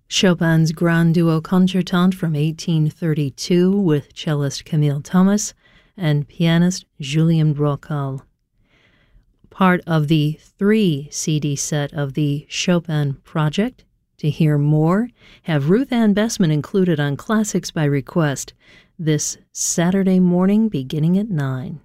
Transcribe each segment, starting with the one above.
Chopin's Grand Duo Concertant from 1832 with cellist Camille Thomas and pianist Julien Brocal. Part of the 3-CD set of the Chopin Project. To hear more, have Ruth Ann Bessman included on Classics by Request this Saturday morning beginning at 9.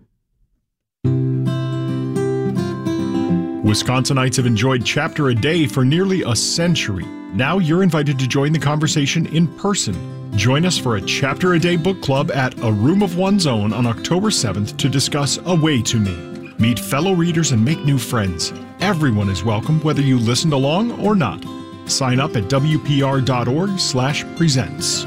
Wisconsinites have enjoyed Chapter a Day for nearly a century. Now you're invited to join the conversation in person. Join us for a Chapter a Day book club at A Room of One's Own on October 7th to discuss A Way to Me. Meet fellow readers and make new friends. Everyone is welcome, whether you listened along or not. Sign up at wpr.org/presents.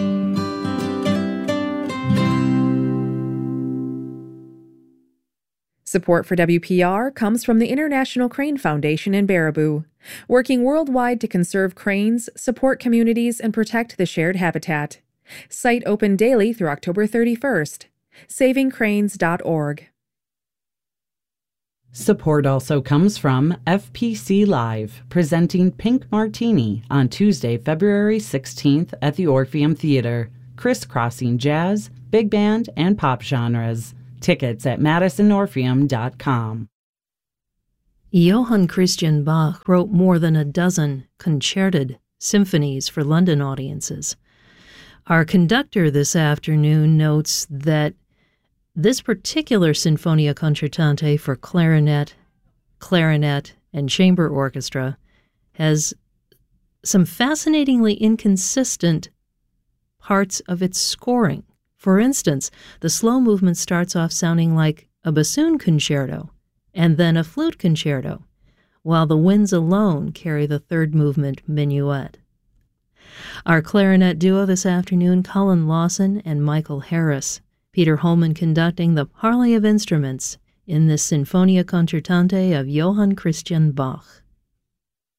Support for WPR comes from the International Crane Foundation in Baraboo, working worldwide to conserve cranes, support communities, and protect the shared habitat. Site open daily through October 31st. SavingCranes.org. Support also comes from FPC Live, presenting Pink Martini on Tuesday, February 16th at the Orpheum Theater, crisscrossing jazz, big band, and pop genres. Tickets at MadisonOrpheum.com. Johann Christian Bach wrote more than a dozen concerted symphonies for London audiences. Our conductor this afternoon notes that this particular Sinfonia Concertante for clarinet, and chamber orchestra has some fascinatingly inconsistent parts of its scoring. For instance, the slow movement starts off sounding like a bassoon concerto and then a flute concerto, while the winds alone carry the third movement minuet. Our clarinet duo this afternoon, Colin Lawson and Michael Harris. Peter Holman conducting the parley of instruments in this Sinfonia Concertante of Johann Christian Bach.